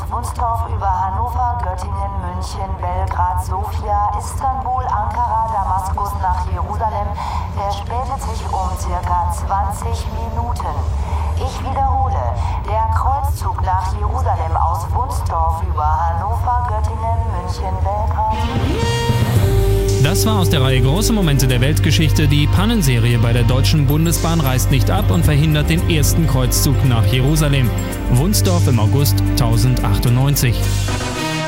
aus Wunstorf über Hannover, Göttingen, München, Belgrad, Sofia, Istanbul, Ankara, Damaskus nach Jerusalem verspätet sich um circa 20 Minuten. Ich wiederhole, der Kreuzzug nach Jerusalem aus Wunstorf über Hannover, Göttingen, München, Belgrad. Das war aus der Reihe Große Momente der Weltgeschichte. Die Pannenserie bei der Deutschen Bundesbahn reißt nicht ab und verhindert den ersten Kreuzzug nach Jerusalem. Wunstorf im August 1098.